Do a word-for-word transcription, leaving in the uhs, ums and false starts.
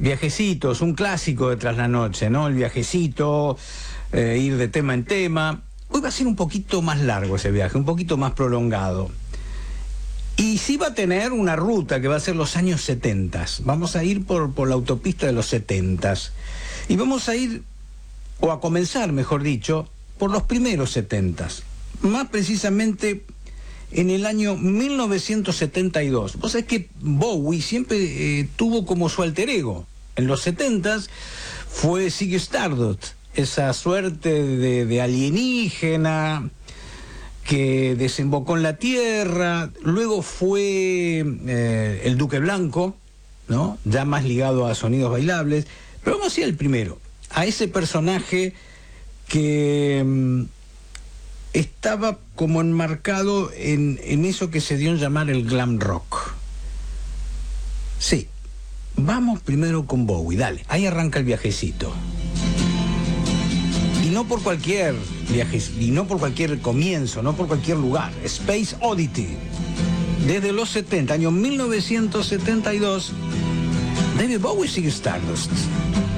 viajecitos, un clásico de Tras la Noche, ¿no? El viajecito, eh, ir de tema en tema. Hoy va a ser un poquito más largo ese viaje, un poquito más prolongado. Y sí va a tener una ruta que va a ser los años setenta. Vamos a ir por, por la autopista de los setenta. Y vamos a ir, o a comenzar, mejor dicho, por los primeros setenta. Más precisamente en el año mil novecientos setenta y dos. Vos sabés que Bowie siempre eh, tuvo como su alter ego. En los setenta fue Ziggy Stardust, esa suerte de, de alienígena que desembocó en la Tierra. Luego fue eh, el Duque Blanco, ¿no? Ya más ligado a sonidos bailables. Pero vamos a ir al primero, a ese personaje que mm, estaba como enmarcado en, en eso que se dio en llamar el glam rock. Sí, vamos primero con Bowie, dale, ahí arranca el viajecito. Y no por cualquier viaje, y no por cualquier comienzo, no por cualquier lugar. Space Oddity, desde los setenta, año mil novecientos setenta y dos, David Bowie, Ziggy Stardust.